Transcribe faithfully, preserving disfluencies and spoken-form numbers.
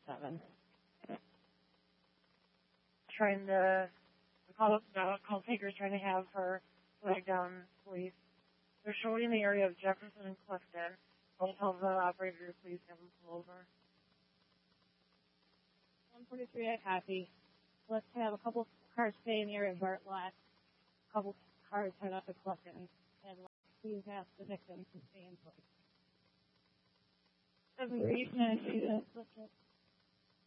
seven. Trying to call uh, call takers trying to have her flag down police. They're showing the area of Jefferson and Clifton. I'll tell the operator to please have them pull over. one forty-three, I copy. Let's have a couple cars stay in the area of Bartlett. A couple cars head up to Clifton. And please ask the victims to stay in place. Seven, eight, nine, eight,